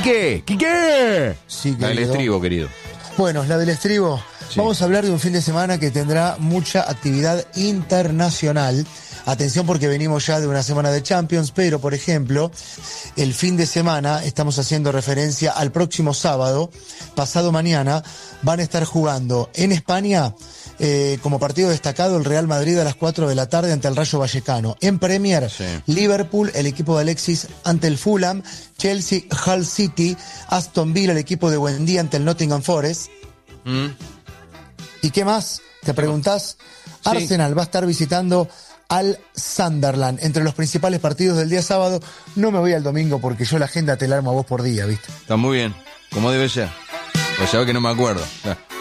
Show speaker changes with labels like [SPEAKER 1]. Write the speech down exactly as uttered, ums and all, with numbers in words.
[SPEAKER 1] Quique, Quique.
[SPEAKER 2] Sí,
[SPEAKER 1] La del estribo, querido.
[SPEAKER 2] Bueno, la del estribo.
[SPEAKER 1] Sí.
[SPEAKER 2] Vamos a hablar de un fin de semana que tendrá mucha actividad internacional. Atención porque venimos ya de una semana de Champions, pero por ejemplo, el fin de semana, estamos haciendo referencia al próximo sábado, pasado mañana, van a estar jugando en España eh, como partido destacado el Real Madrid a las cuatro de la tarde ante el Rayo Vallecano. En Premier,
[SPEAKER 1] Sí.
[SPEAKER 2] Liverpool, el equipo de Alexis ante el Fulham, Chelsea, Hull City, Aston Villa, el equipo de Buendía ante el Nottingham Forest.
[SPEAKER 1] Mm.
[SPEAKER 2] ¿Y qué más? ¿Te preguntás?
[SPEAKER 1] Sí.
[SPEAKER 2] Arsenal va a estar visitando al Sunderland. Entre los principales partidos del día sábado, no me voy al domingo porque yo la agenda te la armo a vos por día, ¿viste?
[SPEAKER 1] Está muy bien, como debe ser. O sea que no me acuerdo.